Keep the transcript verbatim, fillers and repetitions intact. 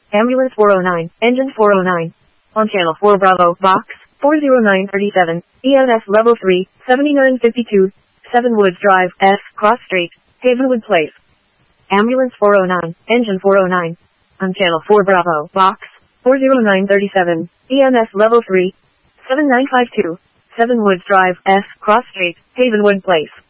Ambulance four oh nine, engine four oh nine. On channel four Bravo, box, four oh nine thirty-seven, E M S level three, seventy-nine fifty-two, seven Woods Drive, S, Cross Street, Havenwood Place. Ambulance four oh nine, engine four oh nine. On channel four Bravo, box, four oh nine thirty-seven, E M S level three, seven nine five two, seven Woods Drive, S, Cross Street, Havenwood Place.